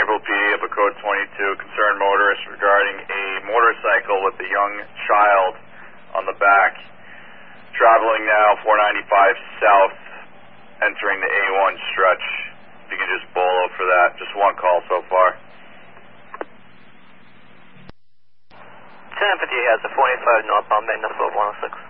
April PD, up at code 22, concerned motorist regarding a motorcycle with a young child on the back, traveling now 495 south, entering the A1 stretch. If you can just bolo for that, just one call so far. 1050 has a 45 northbound, Magna 106.